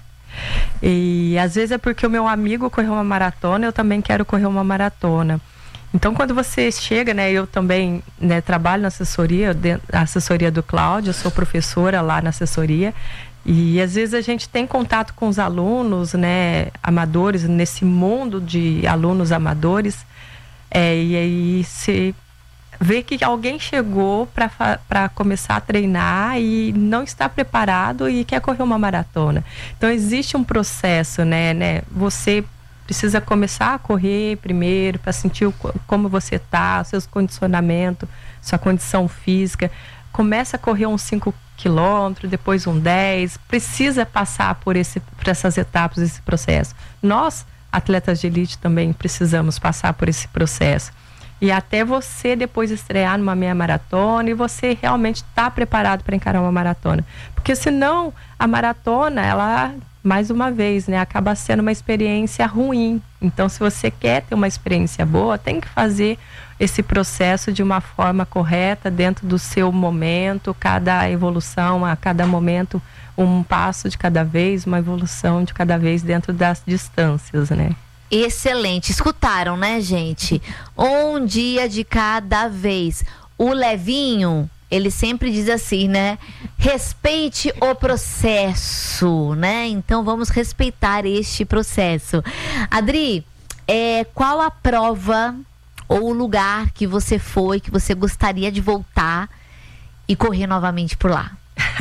E às vezes é porque o meu amigo correu uma maratona, eu também quero correr uma maratona. Então quando você chega, né, eu também, né, trabalho na assessoria, na assessoria do Cláudio, eu sou professora lá na assessoria, e às vezes a gente tem contato com os alunos, né, amadores, nesse mundo de alunos amadores, é, e aí se ver que alguém chegou para começar a treinar e não está preparado e quer correr uma maratona. Então existe um processo, né, né? Você precisa começar a correr primeiro para sentir o, como você está, seus condicionamentos, sua condição física. Começa a correr uns cinco quilômetros, depois um dez. Precisa passar por, esse, por essas etapas, esse processo. Nós, atletas de elite, também precisamos passar por esse processo. E até você depois estrear numa meia maratona e você realmente está preparado para encarar uma maratona. Porque senão a maratona, ela, mais uma vez, né, acaba sendo uma experiência ruim. Então, se você quer ter uma experiência boa, tem que fazer esse processo de uma forma correta, dentro do seu momento, cada evolução, a cada momento, um passo de cada vez, uma evolução de cada vez dentro das distâncias, né? Excelente. Escutaram, né, gente? Um dia de cada vez. O levinho, ele sempre diz assim, né? Respeite o processo, né? Então vamos respeitar este processo. Adri, é, qual a prova ou o lugar que você foi, que você gostaria de voltar e correr novamente por lá?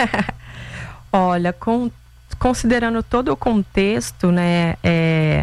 Olha, com, considerando todo o contexto, né, é,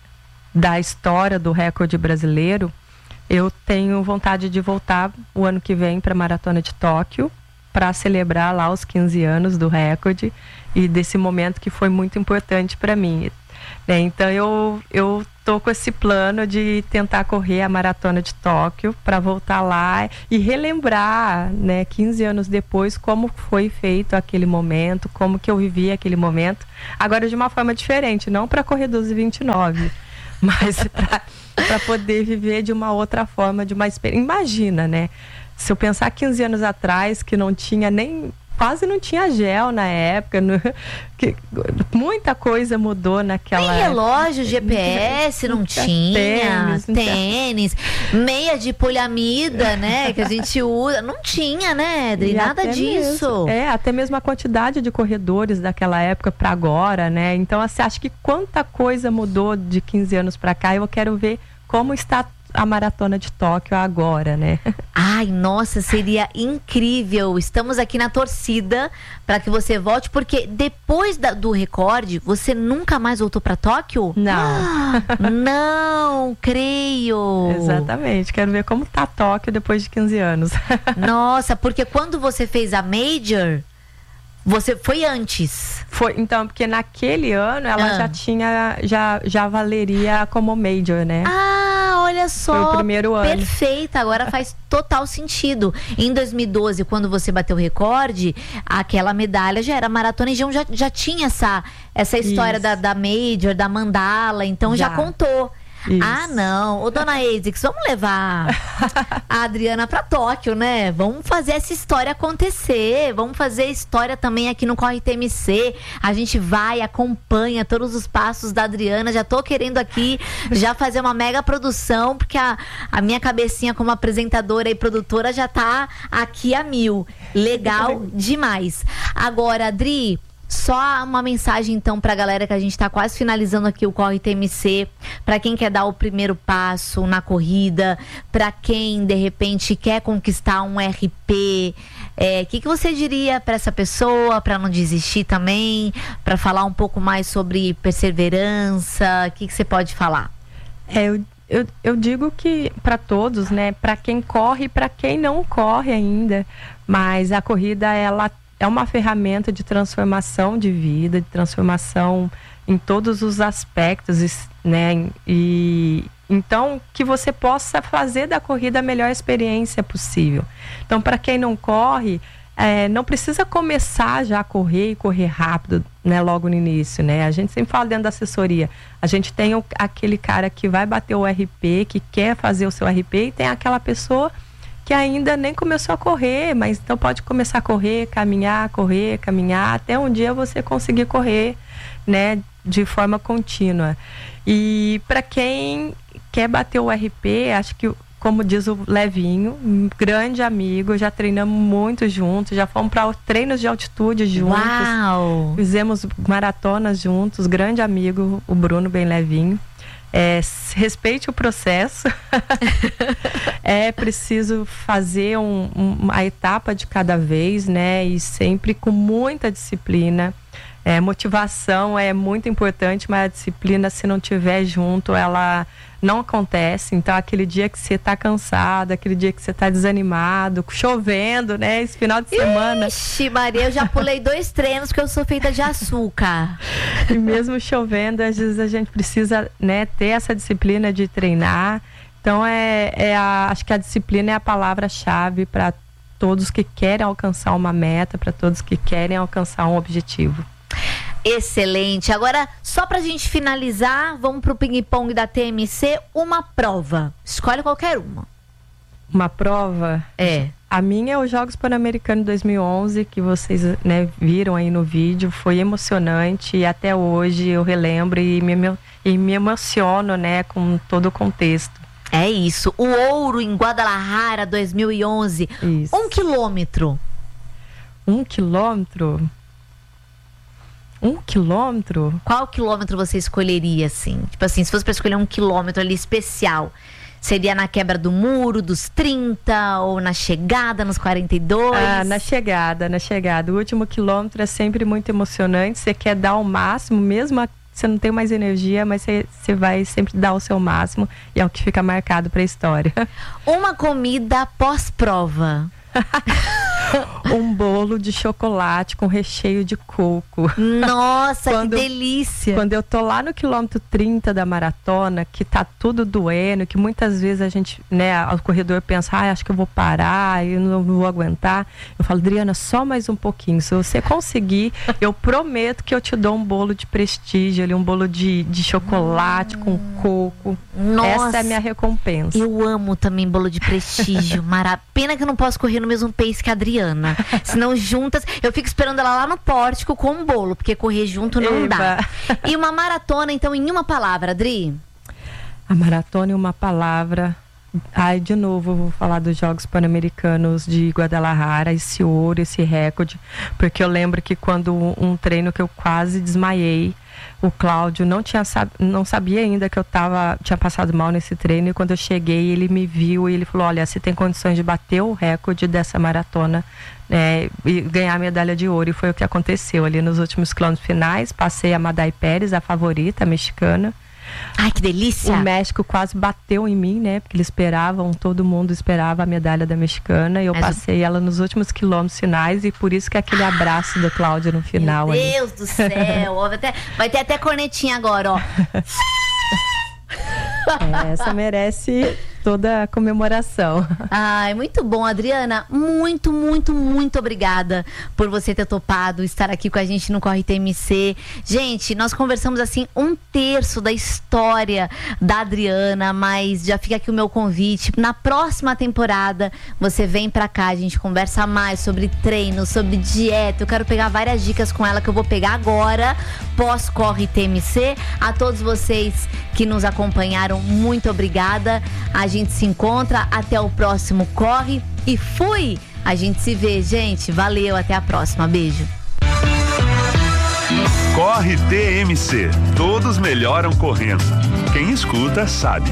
da história do recorde brasileiro, eu tenho vontade de voltar o ano que vem para a Maratona de Tóquio, para celebrar lá os quinze anos do recorde e desse momento que foi muito importante para mim. Né? Então eu, eu tô com esse plano de tentar correr a Maratona de Tóquio para voltar lá e relembrar, né, quinze anos depois, como foi feito aquele momento, como que eu vivi aquele momento. Agora de uma forma diferente, não para correr doze e vinte e nove, mas para poder viver de uma outra forma, de uma experiência. Imagina, né? Se eu pensar quinze anos atrás, que não tinha nem... Quase não tinha gel na época, no, que, muita coisa mudou naquela Nem relógio, G P S não tinha, tênis, tênis, meia de poliamida, né, que a gente usa, não tinha, né, Adri, nada disso. Mesmo, é, até mesmo a quantidade de corredores daquela época para agora, né, então assim, acho que quanta coisa mudou de quinze anos para cá, eu quero ver como está a Maratona de Tóquio agora, né? Ai, nossa, seria incrível. Estamos aqui na torcida para que você volte, porque depois da, do recorde, você nunca mais voltou para Tóquio? Não. Ah, não, creio. Exatamente. Quero ver como tá Tóquio depois de quinze anos. Nossa, porque quando você fez a Major, você foi antes. Foi, então, porque naquele ano ela ah. já tinha, já, já valeria como Major, né? Ah, olha só. Foi o primeiro ano. Perfeita, agora faz total sentido. Em dois mil e doze, quando você bateu o recorde, aquela medalha já era maratona e já, já tinha essa, essa história da, da Major, da mandala, então já, já contou. Isso. Ah, não. Ô, dona Eidix, vamos levar a Adriana pra Tóquio, né? Vamos fazer essa história acontecer. Vamos fazer história também aqui no Corre T M C. A gente vai, acompanha todos os passos da Adriana. Já tô querendo aqui já fazer uma mega produção, porque a, a minha cabecinha como apresentadora e produtora já tá aqui a mil. Legal demais. Agora, Adri, só uma mensagem então pra galera, que a gente tá quase finalizando aqui o Corre T M C, pra quem quer dar o primeiro passo na corrida, pra quem de repente quer conquistar um R P, é, o que, que você diria pra essa pessoa, pra não desistir também, pra falar um pouco mais sobre perseverança, o que, que você pode falar? É, eu, eu, eu digo que pra todos, né, pra quem corre e pra quem não corre ainda, mas a corrida, ela é uma ferramenta de transformação de vida, de transformação em todos os aspectos, né? E então que você possa fazer da corrida a melhor experiência possível. Então, para quem não corre, é, não precisa começar já a correr e correr rápido, né? Logo no início, né? A gente sempre fala dentro da assessoria. A gente tem o, aquele cara que vai bater o R P, que quer fazer o seu R P, e tem aquela pessoa que ainda nem começou a correr, mas então pode começar a correr, caminhar, correr, caminhar, até um dia você conseguir correr, né, de forma contínua. E para quem quer bater o R P, acho que, como diz o Levinho, um grande amigo, já treinamos muito juntos, já fomos para treinos de altitude juntos. Uau! Fizemos maratonas juntos, grande amigo, o Bruno Bem Levinho. É, respeite o processo. É preciso fazer um, um, uma etapa de cada vez, né? E sempre com muita disciplina. É, motivação é muito importante, mas a disciplina, se não tiver junto, ela não acontece. Então, aquele dia que você está cansado, aquele dia que você está desanimado, chovendo, né? Esse final de semana. Ixi, Maria, eu já pulei dois treinos porque eu sou feita de açúcar. E mesmo chovendo, às vezes a gente precisa, né, ter essa disciplina de treinar. Então, é, é a, acho que a disciplina é a palavra-chave para todos que querem alcançar uma meta, para todos que querem alcançar um objetivo. Excelente. Agora, só pra gente finalizar, vamos pro ping-pong da T M C. Uma prova. Escolhe qualquer uma. Uma prova? É. A minha é os Jogos Pan-Americanos dois mil e onze, que vocês, né, viram aí no vídeo. Foi emocionante e até hoje eu relembro e me, e me emociono, né, com todo o contexto. É isso. O ouro em Guadalajara dois mil e onze. Isso. Um quilômetro. Um quilômetro? Um quilômetro? Qual quilômetro você escolheria, assim? Tipo assim, se fosse para escolher um quilômetro ali especial, seria na quebra do muro dos trinta ou na chegada nos quarenta e dois? Ah, na chegada, na chegada. O último quilômetro é sempre muito emocionante. Você quer dar o máximo, mesmo a, você não tem mais energia, mas você, você vai sempre dar o seu máximo e é o que fica marcado para a história. Uma comida pós-prova. Um bolo de chocolate com recheio de coco. Nossa, quando, que delícia! Quando eu tô lá no quilômetro trinta da maratona, que tá tudo doendo, que muitas vezes a gente, né, o corredor pensa, ah, acho que eu vou parar, eu não, não vou aguentar. Eu falo, Adriana, só mais um pouquinho. Se você conseguir, eu prometo que eu te dou um bolo de prestígio ali, um bolo de, de chocolate hum. com coco. Nossa, essa é a minha recompensa. Eu amo também bolo de prestígio. Mara... Pena que eu não posso correr no mesmo pace que a Adriana. Senão juntas, eu fico esperando ela lá no pórtico com um bolo, porque correr junto não Eba. dá. E uma maratona, então, em uma palavra, Adri? A maratona em uma palavra. Ai, de novo, eu vou falar dos Jogos Pan-Americanos de Guadalajara, esse ouro, esse recorde, porque eu lembro que quando um treino que eu quase desmaiei, o Cláudio não, tinha, não sabia ainda que eu tava, tinha passado mal nesse treino, e quando eu cheguei, ele me viu e ele falou, olha, você tem condições de bater o recorde dessa maratona, né, e ganhar a medalha de ouro. E foi o que aconteceu ali nos últimos quilômetros finais. Passei a Maday Pérez, a favorita, a mexicana. Ai, que delícia! O México quase bateu em mim, né? Porque eles esperavam, todo mundo esperava a medalha da mexicana. E eu Mas passei o... ela nos últimos quilômetros finais. E por isso que aquele abraço do Cláudio no final. Meu Deus ali. Do céu! Vai ter, vai ter até cornetinha agora, ó. É, essa merece toda a comemoração. Ai, muito bom, Adriana. Muito, muito, muito obrigada por você ter topado estar aqui com a gente no Corre T M C. Gente, nós conversamos assim um terço da história da Adriana, mas já fica aqui o meu convite. Na próxima temporada, você vem pra cá, a gente conversa mais sobre treino, sobre dieta. Eu quero pegar várias dicas com ela que eu vou pegar agora, pós Corre T M C. A todos vocês que nos acompanharam, muito obrigada. A gente se encontra, até o próximo Corre e fui! A gente se vê, gente. Valeu, até a próxima. Beijo. Corre T M C. Todos melhoram correndo. Quem escuta sabe.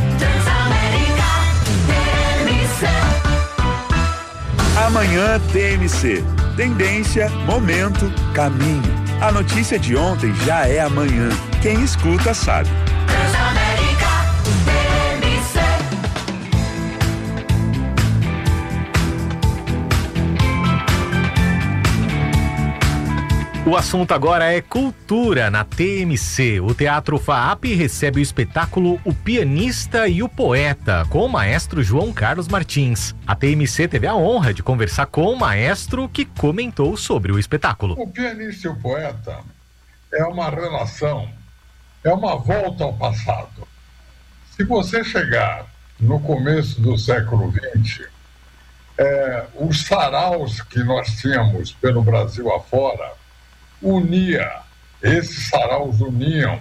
Amanhã T M C. Tendência, momento, caminho. A notícia de ontem já é amanhã. Quem escuta sabe. O assunto agora é cultura na T M C. O Teatro FAAP recebe o espetáculo O Pianista e o Poeta, com o maestro João Carlos Martins. A T M C teve a honra de conversar com o maestro, que comentou sobre o espetáculo. O Pianista e o Poeta é uma relação, é uma volta ao passado. Se você chegar no começo do século vinte, é, os saraus que nós tínhamos pelo Brasil afora, unia, esses saraus uniam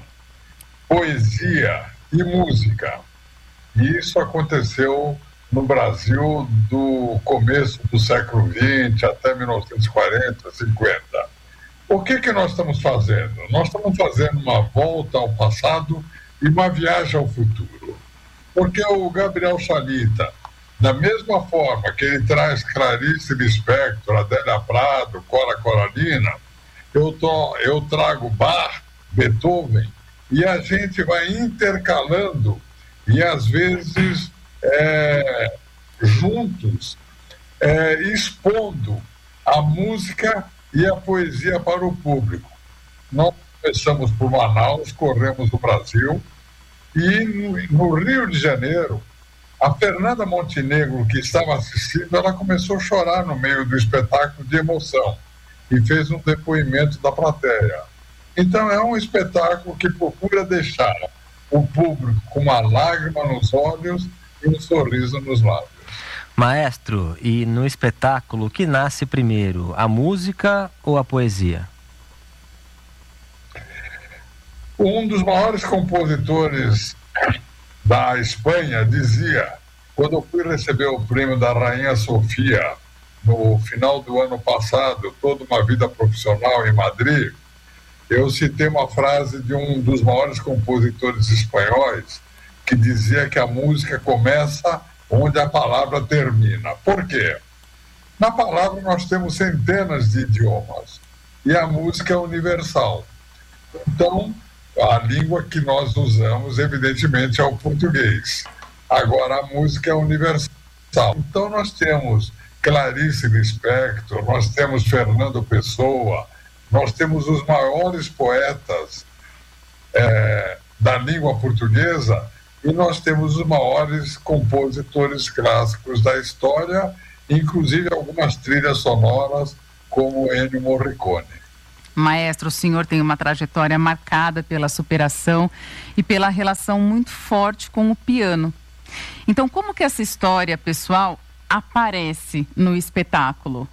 poesia e música. E isso aconteceu no Brasil do começo do século vinte até mil novecentos e quarenta, cinquenta. O que que nós estamos fazendo? Nós estamos fazendo uma volta ao passado e uma viagem ao futuro. Porque o Gabriel Chalita, da mesma forma que ele traz Clarice Lispector, Adélia Prado, Cora Coralina, Eu, tô, eu trago Bach, Beethoven, e a gente vai intercalando e, às vezes, é, juntos, é, expondo a música e a poesia para o público. Nós começamos por Manaus, corremos o Brasil, e no, no Rio de Janeiro, a Fernanda Montenegro, que estava assistindo, ela começou a chorar no meio do espetáculo de emoção e fez um depoimento da plateia. Então é um espetáculo que procura deixar o público com uma lágrima nos olhos e um sorriso nos lábios. Maestro, e no espetáculo, o que nasce primeiro, a música ou a poesia? Um dos maiores compositores da Espanha dizia, quando eu fui receber o prêmio da Rainha Sofia no final do ano passado, toda uma vida profissional em Madrid, eu citei uma frase de um dos maiores compositores espanhóis que dizia que a música começa onde a palavra termina. Por quê? Na palavra nós temos centenas de idiomas e a música é universal. Então, a língua que nós usamos, evidentemente, é o português. Agora, a música é universal. Então, nós temos Clarice Lispector, nós temos Fernando Pessoa, nós temos os maiores poetas é, da língua portuguesa e nós temos os maiores compositores clássicos da história, inclusive algumas trilhas sonoras, como Ennio Morricone. Maestro, o senhor tem uma trajetória marcada pela superação e pela relação muito forte com o piano. Então, como que essa história pessoal aparece no espetáculo?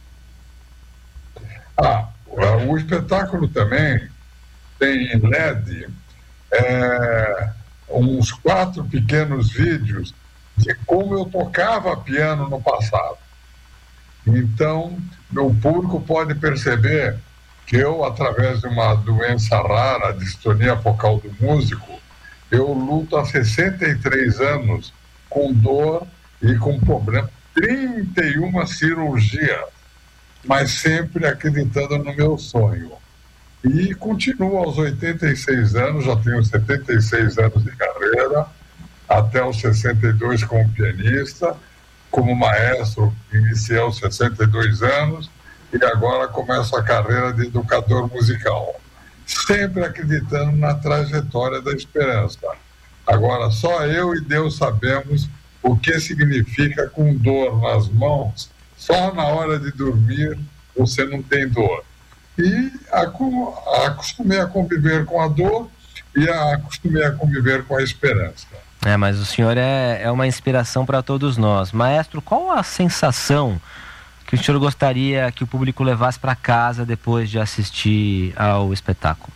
Ah, o espetáculo também tem em L E D é, uns quatro pequenos vídeos de como eu tocava piano no passado. Então, o público pode perceber que eu, através de uma doença rara, a distonia focal do músico, eu luto há sessenta e três anos com dor e com problema, trinta e uma cirurgias, mas sempre acreditando no meu sonho. E continuo aos oitenta e seis anos, já tenho setenta e seis anos de carreira, até os sessenta e dois como pianista, como maestro, iniciei aos sessenta e dois anos, e agora começo a carreira de educador musical, sempre acreditando na trajetória da esperança. Agora, só eu e Deus sabemos o que significa com dor nas mãos, só na hora de dormir você não tem dor. E acostumei a conviver com a dor e acostumei a conviver com a esperança. É, mas o senhor é, é uma inspiração para todos nós. Maestro, qual a sensação que o senhor gostaria que o público levasse para casa depois de assistir ao espetáculo?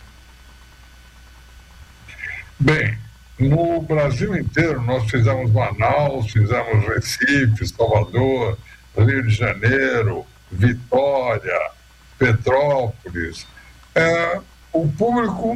Bem, no Brasil inteiro nós fizemos Manaus, fizemos Recife, Salvador, Rio de Janeiro, Vitória, Petrópolis. É, o público,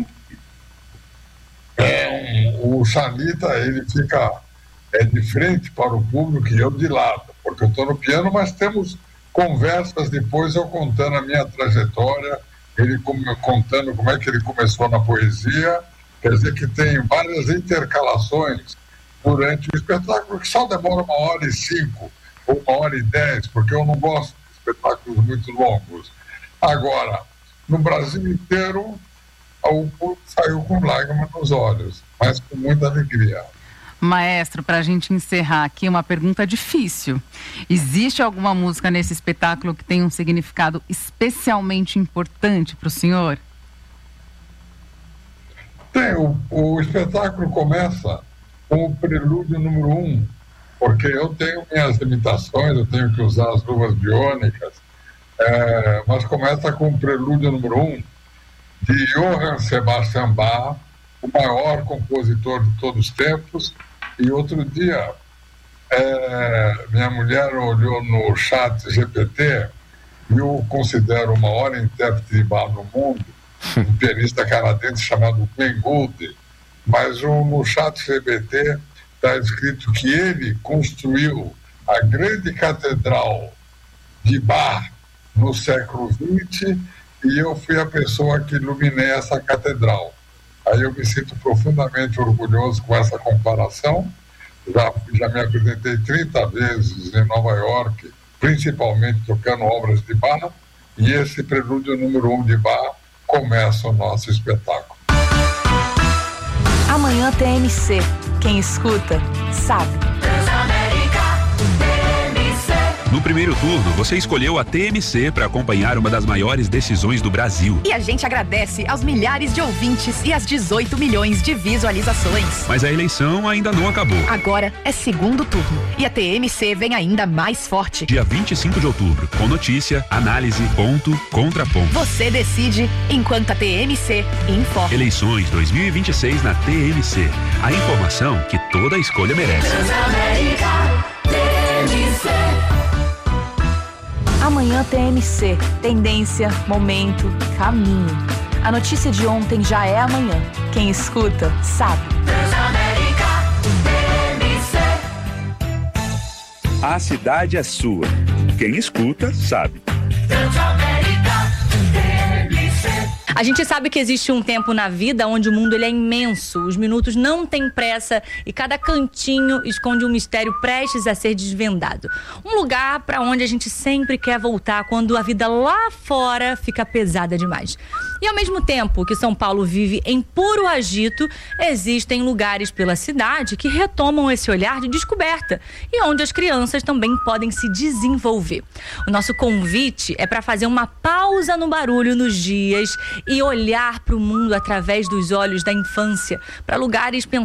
é, um, o Sanita, ele fica é, de frente para o público e eu de lado, porque eu estou no piano, mas temos conversas depois, eu contando a minha trajetória, ele contando como é que ele começou na poesia. Quer dizer que tem várias intercalações durante o espetáculo, que só demora uma hora e cinco, ou uma hora e dez, porque eu não gosto de espetáculos muito longos. Agora, no Brasil inteiro, o público saiu com lágrimas nos olhos, mas com muita alegria. Maestro, para a gente encerrar aqui, uma pergunta difícil. Existe alguma música nesse espetáculo que tem um significado especialmente importante para o senhor? Tem. O, o espetáculo começa com o prelúdio número um, porque eu tenho minhas limitações, eu tenho que usar as luvas biônicas, é, mas começa com o prelúdio número um de Johann Sebastian Bach, o maior compositor de todos os tempos. E outro dia, é, minha mulher olhou no chat G P T e eu considero o maior intérprete de Bach no mundo, um pianista canadense chamado Glenn Gould, mas o, no chat G P T está escrito que ele construiu a grande catedral de Bach no século vinte e eu fui a pessoa que iluminei essa catedral. Aí eu me sinto profundamente orgulhoso com essa comparação. Já, já me apresentei trinta vezes em Nova York, principalmente tocando obras de Bach, e esse prelúdio número um de Bach começa o nosso espetáculo. Amanhã T M C. Quem escuta, sabe. No primeiro turno, você escolheu a T M C para acompanhar uma das maiores decisões do Brasil. E a gente agradece aos milhares de ouvintes e às dezoito milhões de visualizações. Mas a eleição ainda não acabou. Agora é segundo turno e a T M C vem ainda mais forte. Dia vinte e cinco de outubro, com notícia, análise, ponto, contraponto. Você decide enquanto a T M C informa. Eleições dois mil e vinte e seis na T M C. A informação que toda escolha merece. Transamérica, T M C. Amanhã T M C. Tendência, momento, caminho. A notícia de ontem já é amanhã. Quem escuta, sabe. Transamérica, T M C. A cidade é sua. Quem escuta, sabe. Transamérica, T M C. A gente sabe que existe um tempo na vida onde o mundo ele é imenso, os minutos não têm pressa e cada cantinho esconde um mistério prestes a ser desvendado. Um lugar para onde a gente sempre quer voltar quando a vida lá fora fica pesada demais. E ao mesmo tempo que São Paulo vive em puro agito, existem lugares pela cidade que retomam esse olhar de descoberta e onde as crianças também podem se desenvolver. O nosso convite é para fazer uma pausa no barulho nos dias e olhar para o mundo através dos olhos da infância, para lugares pensados